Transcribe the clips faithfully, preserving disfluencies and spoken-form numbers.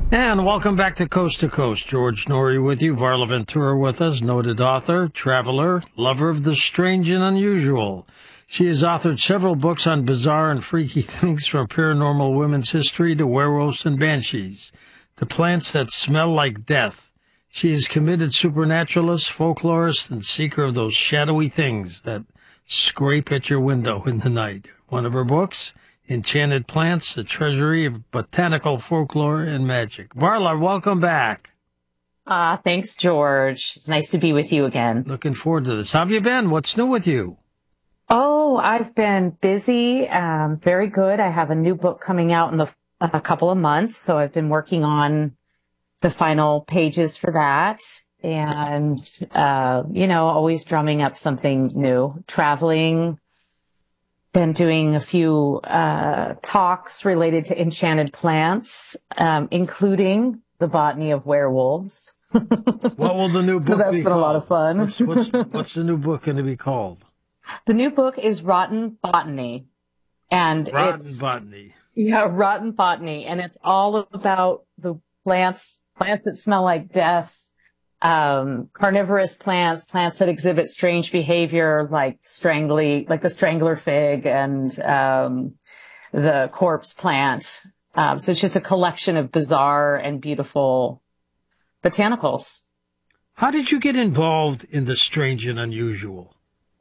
And welcome back to Coast to Coast. George Noory with you. Varla Ventura with us, noted author, traveler, lover of the strange and unusual. She has authored several books on bizarre and freaky things, from paranormal women's history to werewolves and banshees, to plants that smell like death. She is committed supernaturalist, folklorist, and seeker of those shadowy things that scrape at your window in the night. One of her books, Enchanted Plants, a treasury of botanical folklore and magic. Varla, welcome back. Ah, uh, thanks, George. It's nice to be with you again. Looking forward to this. How have you been? What's new with you? Oh, I've been busy. Um, very good. I have a new book coming out in the, a couple of months, so I've been working on the final pages for that. And, uh, you know, always drumming up something new. Traveling. Been doing a few uh talks related to enchanted plants, um, including the botany of werewolves. What will the new book so that's be been called? a lot of fun. What's, what's, what's the new book going to be called? The new book is Rotten Botany. And Rotten it's, Botany. Yeah, Rotten Botany. And it's all about the plants, plants that smell like death. Um, carnivorous plants, plants that exhibit strange behavior, like strangly, like the strangler fig and, um, the corpse plant. Um, so it's just a collection of bizarre and beautiful botanicals. How did you get involved in the strange and unusual?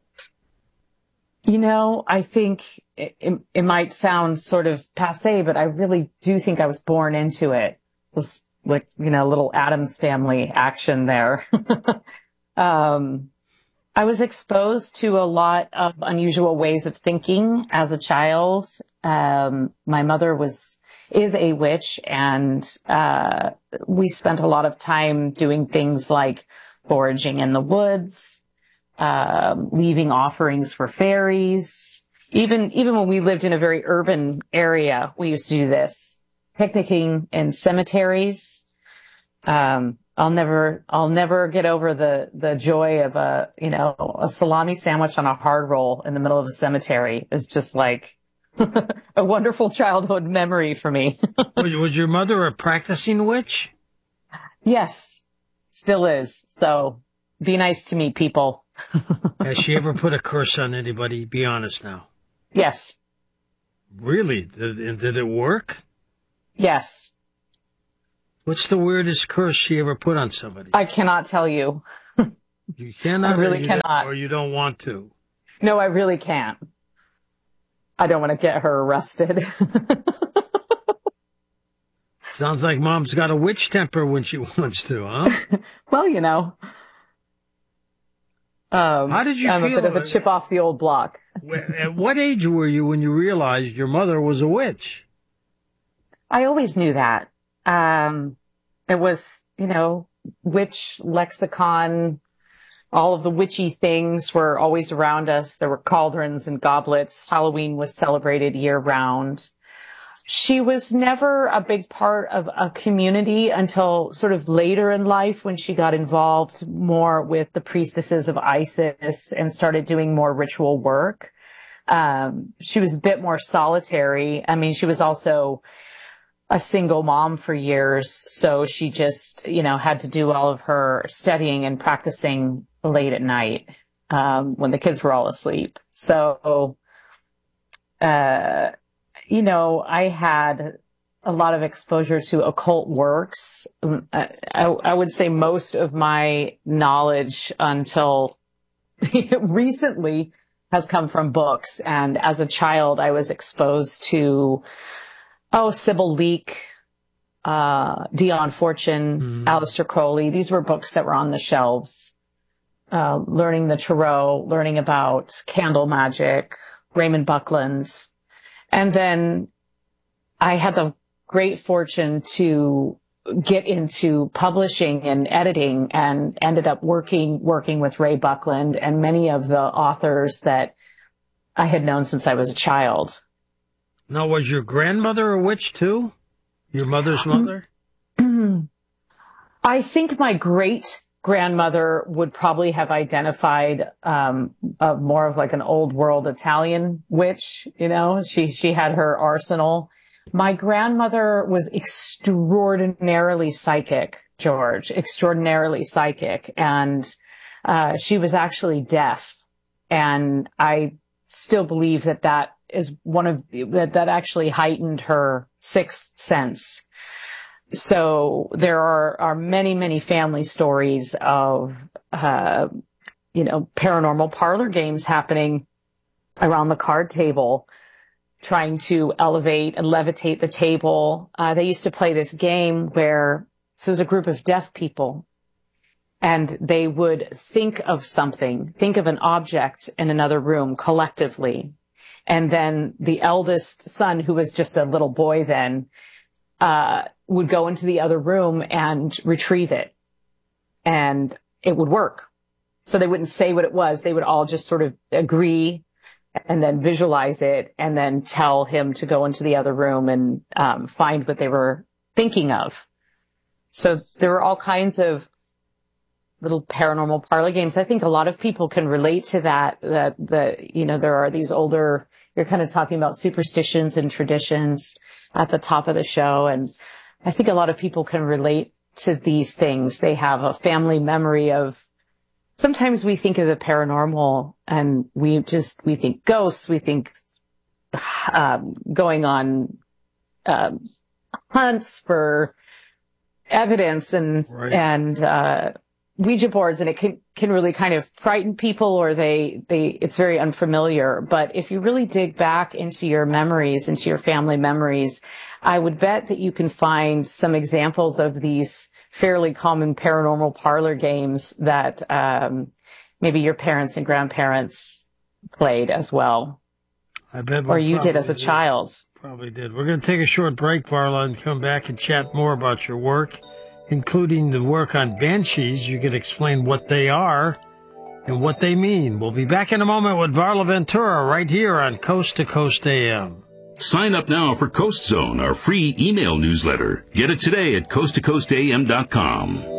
You know, I think it, it, it might sound sort of passé, but I really do think I was born into it. It was like, you know, little Addams Family action there. um, I was exposed to a lot of unusual ways of thinking as a child. Um, my mother was, is a witch, and, uh, we spent a lot of time doing things like foraging in the woods, um, leaving offerings for fairies. Even, even when we lived in a very urban area, we used to do this. Picnicking in cemeteries. Um, I'll never, I'll never get over the, the joy of a, you know, a salami sandwich on a hard roll in the middle of a cemetery. It's just like a wonderful childhood memory for me. Was your mother a practicing witch? Yes, still is. So be nice to me, people. Has she ever put a curse on anybody? Be honest now. Yes. Really? Did, did it work? Yes. What's the weirdest curse she ever put on somebody? I cannot tell you. You cannot? I really or cannot. Or you don't want to? No, I really can't. I don't want to get her arrested. Sounds like Mom's got a witch temper when she wants to, huh? Well, you know. Um, How did you I'm feel? a bit of a chip off the old block. At what age were you when you realized your mother was a witch? I always knew that. Um, it was, you know, witch lexicon. All of the witchy things were always around us. There were cauldrons and goblets. Halloween was celebrated year round. She was never a big part of a community until sort of later in life, when she got involved more with the priestesses of Isis and started doing more ritual work. Um, she was a bit more solitary. I mean, she was also a single mom for years, so she just, you know, had to do all of her studying and practicing late at night, um, when the kids were all asleep. So, uh, you know, I had a lot of exposure to occult works. I, I, I would say most of my knowledge until recently has come from books. And as a child, I was exposed to Oh, Sybil Leek, uh, Dion Fortune, mm. Aleister Crowley. These were books that were on the shelves. Uh, learning the tarot, learning about candle magic, Raymond Buckland. And then I had the great fortune to get into publishing and editing, and ended up working, working with Ray Buckland and many of the authors that I had known since I was a child. Now, was your grandmother a witch, too? Your mother's mother? I think my great-grandmother would probably have identified um, uh, more of like an old-world Italian witch, you know? She she had her arsenal. My grandmother was extraordinarily psychic, George, extraordinarily psychic. And uh, she was actually deaf. And I still believe that that is one of that, that actually heightened her sixth sense. So there are, are many, many family stories of, uh, you know, paranormal parlor games happening around the card table, trying to elevate and levitate the table. Uh, they used to play this game where, so it was a group of deaf people, and they would think of something, think of an object in another room collectively. And then the eldest son, who was just a little boy then, uh, would go into the other room and retrieve it. And it would work. So they wouldn't say what it was. They would all just sort of agree and then visualize it and then tell him to go into the other room and um, find what they were thinking of. So there were all kinds of little paranormal parlor games. I think a lot of people can relate to that, that, that, you know, there are these older, you're kind of talking about superstitions and traditions at the top of the show. And I think a lot of people can relate to these things. They have a family memory of, sometimes we think of the paranormal and we just, we think ghosts, we think, um, going on, um, hunts for evidence and, right. and, uh, Ouija boards, and it can, can really kind of frighten people, or they, they, it's very unfamiliar. But if you really dig back into your memories, into your family memories, I would bet that you can find some examples of these fairly common paranormal parlor games that, um, maybe your parents and grandparents played as well. I bet. Or you did as a did. child. Probably did. We're going to take a short break, Varla, and come back and chat more about your work, including the work on banshees. You can explain what they are and what they mean. We'll be back in a moment with Varla Ventura right here on Coast to Coast A M. Sign up now for Coast Zone, our free email newsletter. Get it today at coast to coast a m dot com.